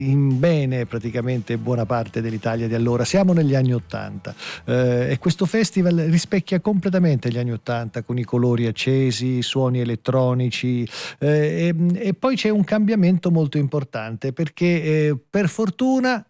in bene praticamente buona parte dell'Italia di allora. Siamo negli anni '80 e questo festival rispecchia completamente gli anni '80 con i colori accesi, i suoni elettronici e poi c'è un cambiamento molto importante perché per fortuna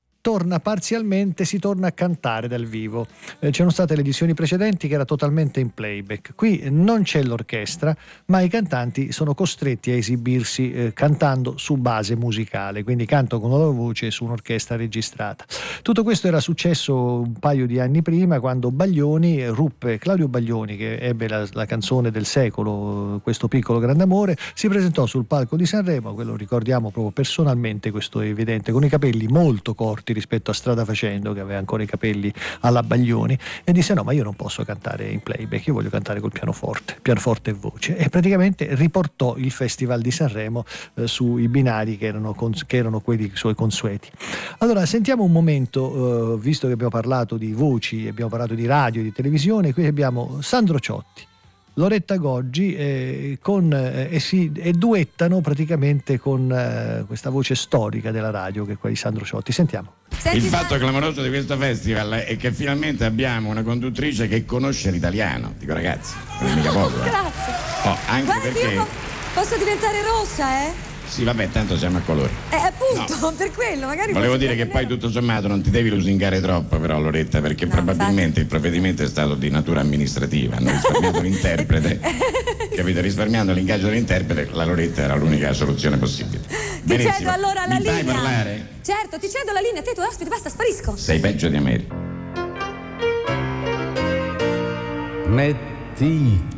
si torna a cantare dal vivo. C'erano state le edizioni precedenti che era totalmente in playback. Qui non c'è l'orchestra, ma i cantanti sono costretti a esibirsi cantando su base musicale, quindi canto con la loro voce su un'orchestra registrata. Tutto questo era successo un paio di anni prima, quando Claudio Baglioni, che ebbe la canzone del secolo, Questo piccolo grande amore, si presentò sul palco di Sanremo, quello ricordiamo proprio personalmente, questo è evidente, con i capelli molto corti rispetto a Strada Facendo, che aveva ancora i capelli alla Baglioni, e disse: no, ma io non posso cantare in playback, io voglio cantare col pianoforte e voce, e praticamente riportò il Festival di Sanremo sui binari che erano quelli suoi consueti. Allora sentiamo un momento, visto che abbiamo parlato di voci, abbiamo parlato di radio, di televisione, qui abbiamo Sandro Ciotti, Loretta Goggi e duettano praticamente con questa voce storica della radio che è quella di Sandro Ciotti. Sentiamo. Il fatto clamoroso di questo festival è che finalmente abbiamo una conduttrice che conosce l'italiano. Dico, ragazzi, non è mica poco. Grazie. Anche Guarda, perché io posso diventare rossa, Sì, vabbè, tanto siamo a colori. Appunto, No. Per quello, magari. Volevo dire che poi tutto sommato non ti devi lusingare troppo, però, Loretta, perché probabilmente il provvedimento è stato di natura amministrativa. Hanno risparmiato l'interprete. Capito? Risparmiando l'ingaggio dell'interprete, la Loretta era l'unica soluzione possibile. Ti cedo allora la linea. Mi fai parlare? Certo, ti cedo la linea, te tu ospite, basta, sparisco. Sei peggio di America. Metti